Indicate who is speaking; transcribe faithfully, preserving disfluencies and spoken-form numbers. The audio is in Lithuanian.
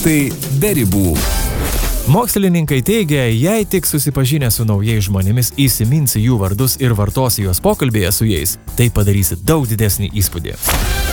Speaker 1: Tai be ribų.
Speaker 2: Mokslininkai teigia, jei tik susipažinę su naujais žmonėmis įsiminsi jų vardus ir vartosi juos pokalbėje su jais, tai padarysi daug didesnį įspūdį.